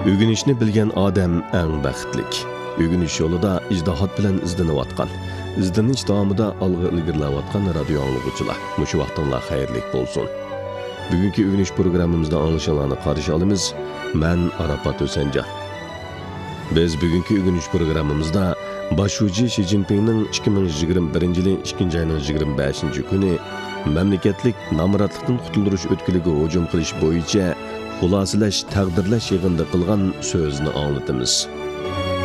O'rganishni bilgan odam eng baxtlik. O'rganish yo'lida ijtihod bilan izlanayotgan, izlanish davomida olg'a ilgarilayotgan radio anglag'uvchilar. Mushu vaqtinglar xayrli bo'lsin. Bugungi o'rganish programmamizda anglashlarni qarshi olamiz. Men Arafat O'sanjon. Biz bugungi o'rganish programmamizda Boshuvchi Shi Jinpingning 2021 yil 2 oyning 25 kuni mamlakatlik namratlikdan qutultirish o'tkiliga hujum qilish bo'yicha xulosalash, taqdirlash yig'inida qilgan so'zni anglatamiz.